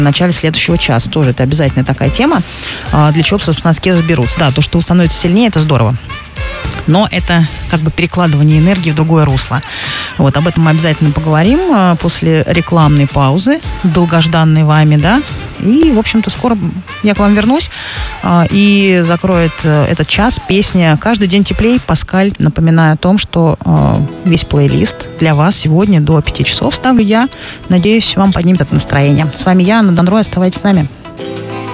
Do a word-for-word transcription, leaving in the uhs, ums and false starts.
В начале следующего часа тоже это обязательно такая тема. Для чего, собственно, аскезы берутся. Да, то, что вы становитесь сильнее, это здорово. Но это как бы перекладывание энергии в другое русло. Вот, об этом мы обязательно поговорим после рекламной паузы, долгожданной вами, да. И, в общем-то, скоро я к вам вернусь и закроет этот час песня «Каждый день теплей» Паскаль. Напоминаю о том, что весь плейлист для вас сегодня до пяти часов ставлю я. Надеюсь, вам поднимет это настроение. С вами я, Анна Донрой. Оставайтесь с нами.